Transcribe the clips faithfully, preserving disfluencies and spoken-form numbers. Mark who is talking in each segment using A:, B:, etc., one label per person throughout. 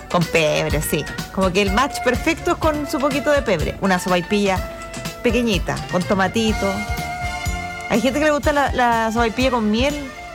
A: Con pebre, sí. Como que el match perfecto es con su poquito de pebre. Una sopaipilla pequeñita, con tomatito. Hay gente que le gusta la, la sopaipilla con miel.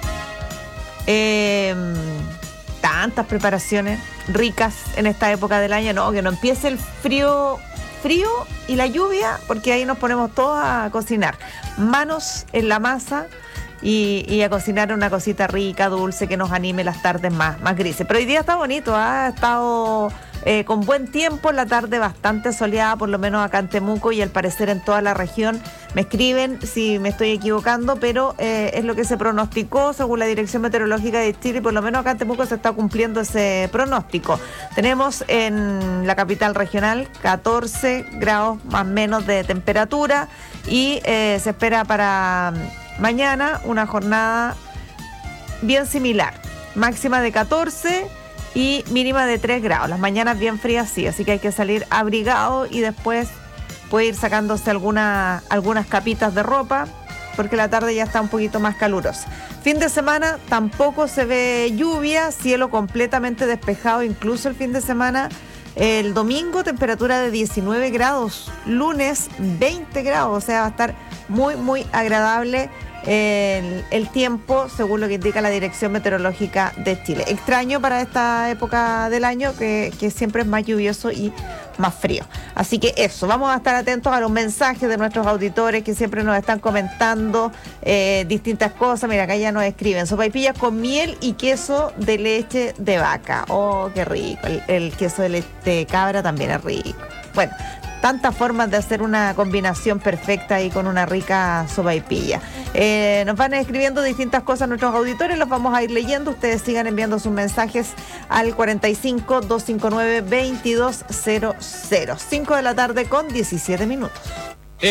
A: Eh, tantas preparaciones ricas en esta época del año. No, que no empiece el frío, frío y la lluvia, porque ahí nos ponemos todos a cocinar. Manos en la masa. Y, y a cocinar una cosita rica, dulce, que nos anime las tardes más, más grises. Pero hoy día está bonito, ¿eh? Ha estado eh, con buen tiempo, la tarde bastante soleada, por lo menos acá en Temuco y al parecer en toda la región. Me escriben si me estoy equivocando, pero eh, es lo que se pronosticó según la Dirección Meteorológica de Chile, y por lo menos acá en Temuco se está cumpliendo ese pronóstico. Tenemos en la capital regional catorce grados más o menos de temperatura y eh, se espera para mañana una jornada bien similar, máxima de catorce y mínima de tres grados. Las mañanas bien frías, sí, así que hay que salir abrigado y después puede ir sacándose alguna, algunas capitas de ropa, porque la tarde ya está un poquito más calurosa. Fin de semana tampoco se ve lluvia, cielo completamente despejado, incluso el fin de semana. El domingo temperatura de diecinueve grados, lunes veinte grados, o sea, va a estar muy, muy agradable el, el tiempo, según lo que indica la Dirección Meteorológica de Chile. Extraño para esta época del año, que, que siempre es más lluvioso y más frío. Así que eso, vamos a estar atentos a los mensajes de nuestros auditores que siempre nos están comentando eh, distintas cosas. Mira, acá ya nos escriben: sopaipillas con miel y queso de leche de vaca. Oh, qué rico. El, el queso de leche de cabra también es rico. Bueno, tantas formas de hacer una combinación perfecta ahí con una rica sopaipilla. Eh, nos van escribiendo distintas cosas nuestros auditores, los vamos a ir leyendo. Ustedes sigan enviando sus mensajes al cuarenta y cinco, doscientos cincuenta y nueve, veintidós cero cero. cinco de la tarde con diecisiete minutos.